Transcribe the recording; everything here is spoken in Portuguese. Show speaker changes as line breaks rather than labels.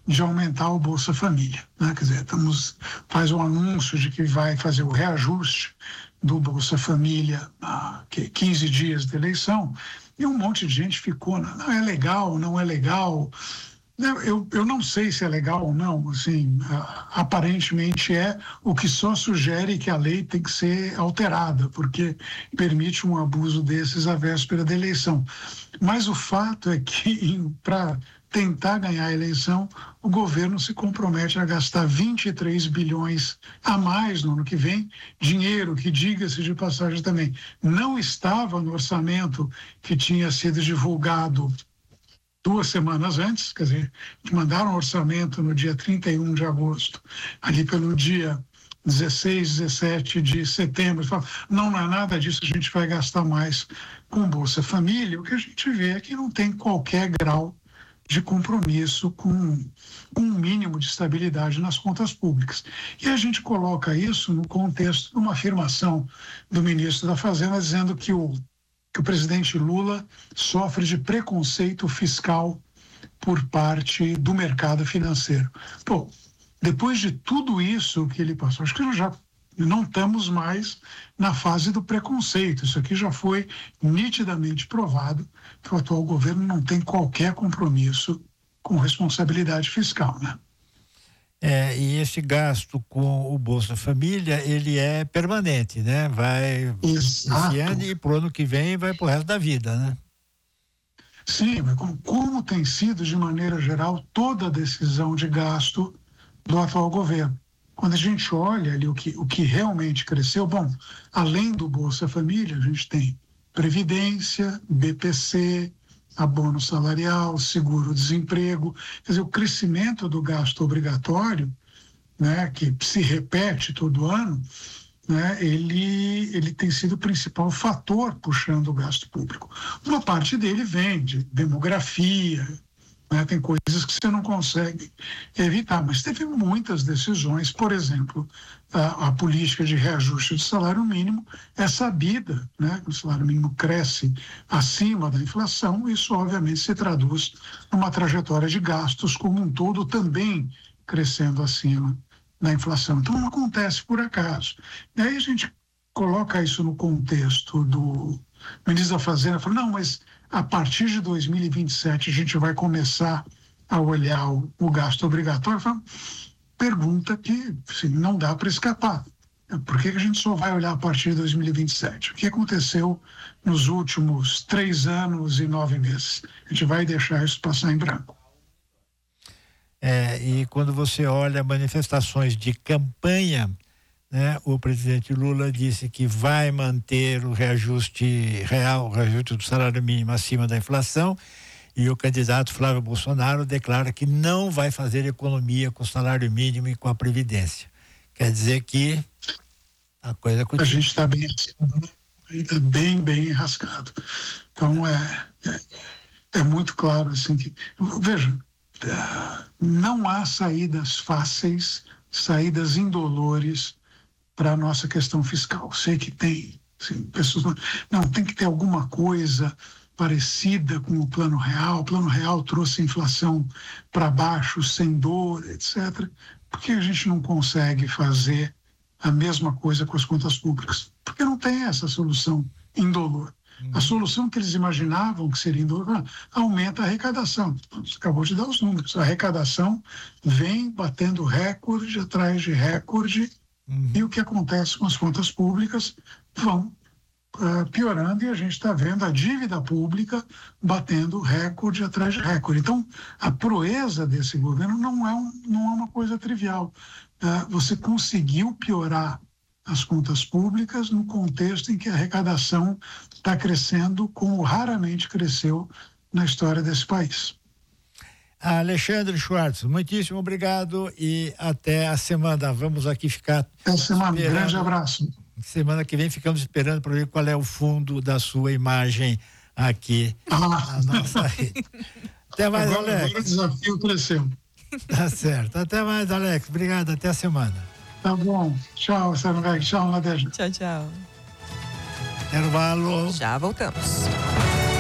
de aumentar o Bolsa Família, né? Quer dizer, faz um anúncio de que vai fazer o reajuste do Bolsa Família a 15 dias de eleição, e um monte de gente ficou, não é legal, não é legal. Eu não sei se é legal ou não, assim, aparentemente o que só sugere que a lei tem que ser alterada, porque permite um abuso desses à véspera da eleição. Mas o fato é que, para tentar ganhar a eleição, o governo se compromete a gastar 23 bilhões a mais no ano que vem, dinheiro que, diga-se de passagem também, não estava no orçamento que tinha sido divulgado 2 semanas antes, quer dizer, mandaram o orçamento no dia 31 de agosto, ali pelo dia 16, 17 de setembro, falaram, não é nada disso, a gente vai gastar mais com Bolsa Família. O que a gente vê é que não tem qualquer grau de compromisso com um mínimo de estabilidade nas contas públicas. E a gente coloca isso no contexto de uma afirmação do ministro da Fazenda dizendo que o presidente Lula sofre de preconceito fiscal por parte do mercado financeiro. Pô, depois de tudo isso que ele passou, acho que já não estamos mais na fase do preconceito. Isso aqui já foi nitidamente provado que o atual governo não tem qualquer compromisso com responsabilidade fiscal, né?
E esse gasto com o Bolsa Família, ele é permanente, né? Vai esse ano e pro ano que vem vai pro resto da vida, né?
Sim, mas como tem sido, de maneira geral, toda a decisão de gasto do atual governo. Quando a gente olha ali o que realmente cresceu, bom, além do Bolsa Família, a gente tem Previdência, BPC, abono salarial, seguro-desemprego, quer dizer, o crescimento do gasto obrigatório, né, que se repete todo ano, né, ele tem sido o principal fator puxando o gasto público. Uma parte dele vem de demografia, né, tem coisas que você não consegue evitar, mas teve muitas decisões, por exemplo, a política de reajuste do salário mínimo é sabida, né, que o salário mínimo cresce acima da inflação, isso obviamente se traduz numa trajetória de gastos como um todo também crescendo acima da inflação. Então não acontece por acaso. E aí a gente coloca isso no contexto do ministro da Fazenda, falou, não, mas a partir de 2027 a gente vai começar a olhar o gasto obrigatório. Pergunta que assim, não dá para escapar. Por que a gente só vai olhar a partir de 2027? O que aconteceu nos últimos 3 anos e 9 meses? A gente vai deixar isso passar em branco.
E quando você olha manifestações de campanha, né, o presidente Lula disse que vai manter o reajuste real, o reajuste do salário mínimo acima da inflação, e o candidato Flávio Bolsonaro declara que não vai fazer economia com o salário mínimo e com a Previdência. Quer dizer que a coisa continua.
A gente está bem acima, ainda bem enrascado. Então é muito claro assim que, veja, não há saídas fáceis, saídas indolores para a nossa questão fiscal. Sei que tem, assim, pessoas, não, tem que ter alguma coisa parecida com o Plano Real. O Plano Real trouxe a inflação para baixo, sem dor, etc. Por que a gente não consegue fazer a mesma coisa com as contas públicas? Porque não tem essa solução indolor. A solução que eles imaginavam que seria indolor, aumenta a arrecadação. Você acabou de dar os números. A arrecadação vem batendo recorde atrás de recorde, e o que acontece com as contas públicas vão piorando, e a gente está vendo a dívida pública batendo recorde atrás de recorde. Então, a proeza desse governo não é uma coisa trivial. Você conseguiu piorar as contas públicas no contexto em que a arrecadação está crescendo como raramente cresceu na história desse país.
Alexandre Schwartz, muitíssimo obrigado e até a semana. Vamos aqui ficar.
Até a semana, um grande abraço.
Semana que vem ficamos esperando para ver qual é o fundo da sua imagem aqui na nossa rede. Até mais, Alex.
Agora o desafio cresceu.
Tá certo. Até mais, Alex. Obrigado, até a semana.
Tá bom. Tchau, Sérgio. Tchau, Nadeja.
Tchau.
Intervalo.
Já voltamos.